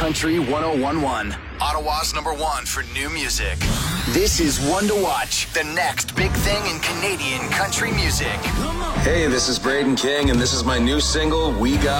Country 101.1. Ottawa's #1 for new music. This is One to Watch, the next big thing in Canadian country music. Hey, this is Braden King, and this is my new single, We Got